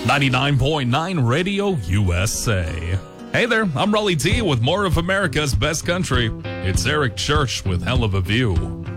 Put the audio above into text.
99.9 Radio USA. Hey there, I'm Raleigh D with more of America's best country. It's Eric Church with Hell of a View.